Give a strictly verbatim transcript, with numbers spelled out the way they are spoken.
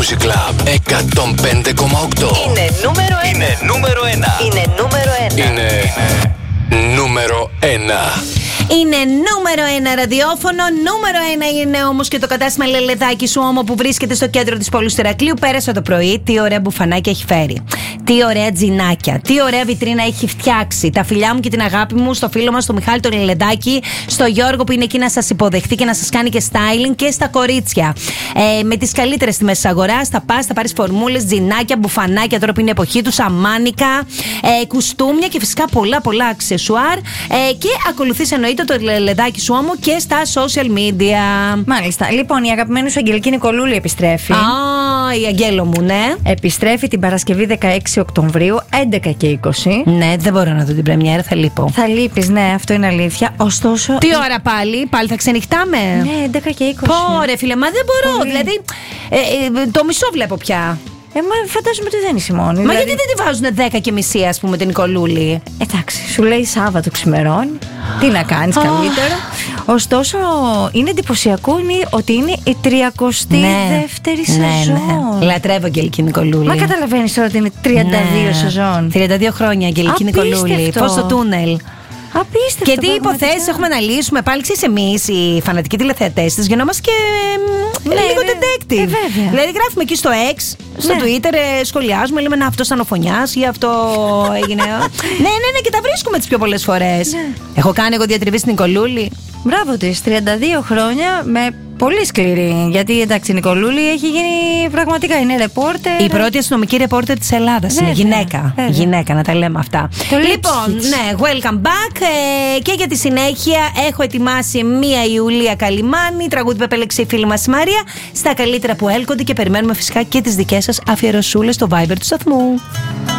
Music Club εκατόν πέντε κόμμα οκτώ. Είναι νούμερο ένα. Είναι νούμερο ένα. Είναι νούμερο ένα. Είναι νούμερο ένα. Είναι νούμερο ένα ραδιόφωνο. Νούμερο ένα είναι όμως και το κατάστημα Λελεδάκι Σου Όμο που βρίσκεται στο κέντρο της πόλης του Ηρακλείου. Πέρασα το πρωί. Τι ωραία μπουφανάκια έχει φέρει. Τι ωραία τζινάκια. Τι ωραία βιτρίνα έχει φτιάξει. Τα φιλιά μου και την αγάπη μου στο φίλο μας, στο Μιχάλη τον Λελεδάκι, στο Γιώργο που είναι εκεί να σας υποδεχτεί και να σας κάνει και styling, και στα κορίτσια. Ε, με τις καλύτερες τιμές της αγοράς. Θα πας, θα πάρεις φορμούλες, τζινάκια, μπουφανάκια τώρα που είναι εποχή του, αμάνικα, ε, κουστούμια και φυσικά πολλά πολλά αξεσουάρ. Ε, και ακολουθείς εννοείται το Λελεδάκι Σου Όμο και στα social media. Μάλιστα. Λοιπόν, η αγαπημένη σου Αγγελική Νικολούλη επιστρέφει. Α, η Αγγέλο μου, ναι. Επιστρέφει την Παρασκευή δεκαέξι Οκτωβρίου, έντεκα και είκοσι. Ναι, δεν μπορώ να δω την πρεμιέρα, θα λείπω. Θα λείπεις, ναι, αυτό είναι αλήθεια. Ωστόσο. Τι ώρα πάλι, πάλι θα ξενυχτάμε. Ναι, έντεκα και είκοσι. Πόρε, φίλε, μα δεν μπορώ. Πολύ. Δηλαδή, ε, ε, το μισό βλέπω πια. Ε, μα φαντάζομαι ότι δεν είσαι μόνη. Μα δηλαδή... γιατί δεν τη βάζουν δέκα και μισή, ας πούμε, την Νικολούλη. Εντάξει, σου λέει Σάββατο ξημερώνει. Τι να κάνεις Oh. καλύτερο. Ωστόσο, είναι εντυπωσιακό είναι ότι είναι η τριακοστή δεύτερη ναι, σεζόν. Ναι. Λατρεύω Αγγελική Νικολούλη. Μα καταλαβαίνεις τώρα ότι είναι τριάντα δύο ναι. σεζόν. τριάντα δύο χρόνια Αγγελική Απίστευτο. Νικολούλη. Πώς το τούνελ. Απίστευτο. Και τι πραγματικά. υποθέσεις έχουμε να λύσουμε. Πάλι ξέρεις, εμείς οι φανατικοί τηλεθεατές της γινόμαστε και Ναι, λίγο ναι. detective. Ε, βέβαια. Δηλαδή γράφουμε εκεί στο X, στο Ναι. Twitter, ε, σχολιάζουμε, λέμε να αυτό ήταν ο φωνιάς ή αυτό έγινε. ναι, ναι, ναι, και τα βρίσκουμε τις πιο πολλές φορές. Ναι. Έχω κάνει εγώ διατριβή στην Νικολούλη. Μπράβο της, τριάντα δύο χρόνια με πολύ σκληρή. Γιατί εντάξει, η Νικολούλη έχει γίνει πραγματικά, είναι ρεπόρτερ. Η πρώτη αστυνομική ρεπόρτερ της Ελλάδας είναι Βέβαια, γυναίκα. βέβαια. Γυναίκα, να τα λέμε αυτά. Το Λοιπόν, Lips Hits. ναι, welcome back. Ε, και για τη συνέχεια έχω ετοιμάσει μία Ιουλία Καλιμάνη, τραγούδι που επέλεξε η φίλη μας η Μαρία, στα καλύτερα που έλκονται, και περιμένουμε φυσικά και τις δικές σας αφιερωσούλες στο Viber του σταθμού.